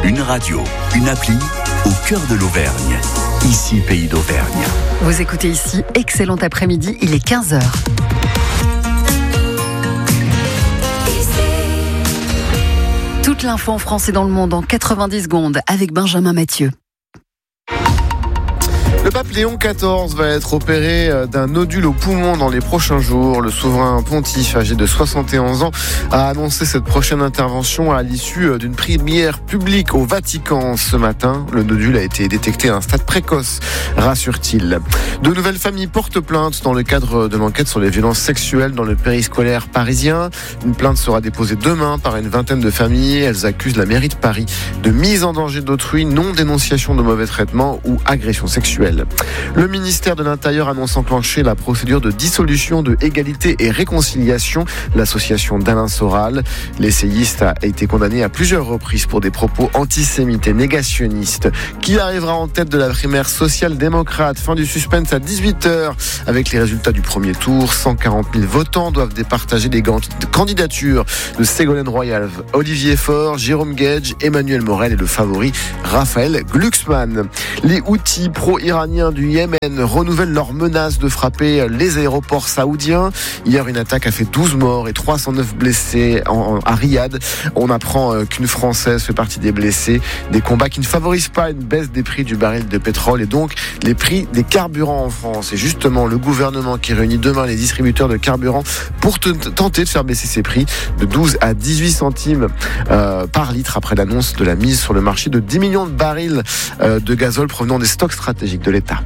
Une radio, une appli au cœur de l'Auvergne. Ici, Pays d'Auvergne. Vous écoutez ici, excellent après-midi, il est 15h. Toute l'info en France et dans le monde en 90 secondes avec Benjamin Mathieu. Le pape Léon XIV va être opéré d'un nodule au poumon dans les prochains jours. Le souverain pontife, âgé de 71 ans, a annoncé cette prochaine intervention à l'issue d'une prière publique au Vatican ce matin. Le nodule a été détecté à un stade précoce, rassure-t-il. De nouvelles familles portent plainte dans le cadre de l'enquête sur les violences sexuelles dans le périscolaire parisien. Une plainte sera déposée demain par une vingtaine de familles. Elles accusent la mairie de Paris de mise en danger d'autrui, non-dénonciation de mauvais traitements ou agression sexuelle. Le ministère de l'Intérieur annonce enclencher la procédure de dissolution de Égalité et Réconciliation, l'association d'Alain Soral. L'essayiste a été condamné à plusieurs reprises pour des propos antisémites et négationnistes. Qui arrivera en tête de la primaire social-démocrate? Fin du suspense à 18h avec les résultats du premier tour. 140 000 votants doivent départager les candidatures de Ségolène Royal, Olivier Faure, Jérôme Guedj, Emmanuel Morel et le favori Raphaël Glucksmann. Les Houthis pro-iraniens du Yémen renouvellent leur menace de frapper les aéroports saoudiens. Hier, une attaque a fait 12 morts et 309 blessés à Riyad. On apprend qu'une Française fait partie des blessés. Des combats qui ne favorisent pas une baisse des prix du baril de pétrole et donc les prix des carburants en France. Et justement, le gouvernement qui réunit demain les distributeurs de carburant pour tenter de faire baisser ces prix de 12 à 18 centimes par litre après l'annonce de la mise sur le marché de 10 millions de barils de gazole provenant des stocks stratégiques de l'État.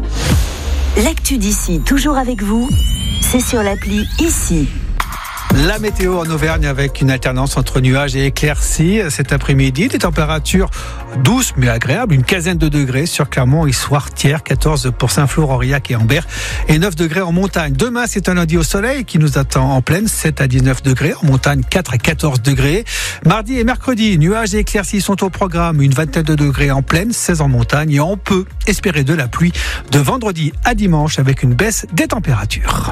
L'actu d'ici, toujours avec vous, c'est sur l'appli Ici. La météo en Auvergne avec une alternance entre nuages et éclaircies. Cet après-midi, des températures douces mais agréables. Une quinzaine de degrés sur Clermont et Soirtières, 14 pour Saint-Flour, Aurillac et Ambert et 9 degrés en montagne. Demain, c'est un lundi au soleil qui nous attend en plaine, 7 à 19 degrés. En montagne, 4 à 14 degrés. Mardi et mercredi, nuages et éclaircies sont au programme. Une vingtaine de degrés en plaine, 16 en montagne. Et on peut espérer de la pluie de vendredi à dimanche avec une baisse des températures.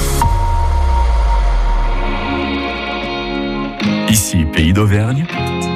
Ici, Pays d'Auvergne,